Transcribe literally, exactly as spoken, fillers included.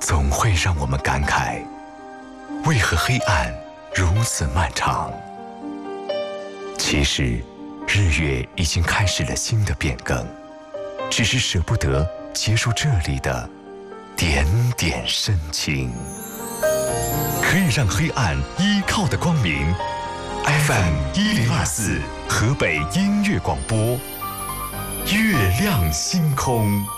总会让我们感慨，为何黑暗如此漫长？其实，日月已经开始了新的变更，只是舍不得结束这里的点点深情。可以让黑暗依靠的光明 ，F M 一零二四河北音乐广播，月亮星空。